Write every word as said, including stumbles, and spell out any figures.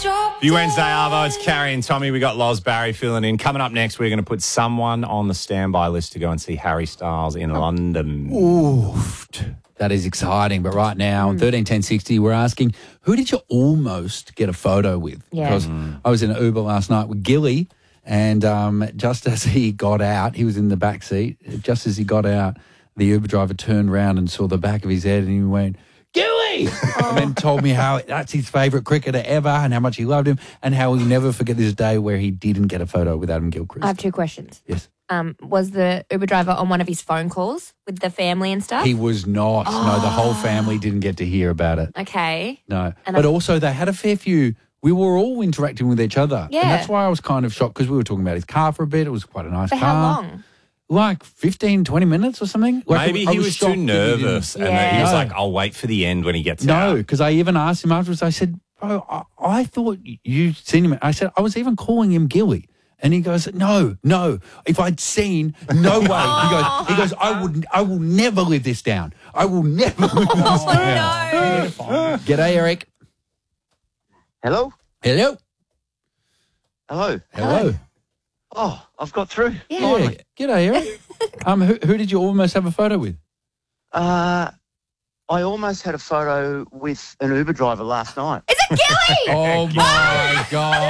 You Wednesday, Arvo. It's Carrie and Tommy. We got Loz Barry filling in. Coming up next, we're going to put someone on the standby list to go and see Harry Styles in London. Oof. That is exciting. But right now, on thirteen ten sixty, we're asking, who did you almost get a photo with? Yeah. Because I was in an Uber last night with Gilly, and um, just as he got out, he was in the back seat. Just as he got out, the Uber driver turned around and saw the back of his head, and he went, Gilly! And then told me how that's his favourite cricketer ever and how much he loved him and how he'll never forget this day where he didn't get a photo with Adam Gilchrist. I have two questions. Yes. Um, was the Uber driver on one of his phone calls with the family and stuff? He was not. No, the whole family didn't get to hear about it. Okay. No. And but I- also they had a fair few. We were all interacting with each other. Yeah. And that's why I was kind of shocked because we were talking about his car for a bit. It was quite a nice For car. how long? Like fifteen, twenty minutes or something. Like, Maybe I he was, shocked too that he didn't- nervous and Yeah. that he was No. like, I'll wait for the end when he gets No, out. because I even asked him afterwards. I said, bro, I, I thought you'd seen him. I said, I was even calling him Gilly. And he goes, no, no. If I'd seen, no way. He goes, he goes, I would, I will never live this down. I will never live this Oh, down. no. G'day, Eric. Hello? Hello. Hello? Hello. Oh, I've got through. Yeah. Finally. G'day, Eric. um, who, who did you almost have a photo with? Uh, I almost had a photo with an Uber driver last night. Is it Gilly? Oh, my God.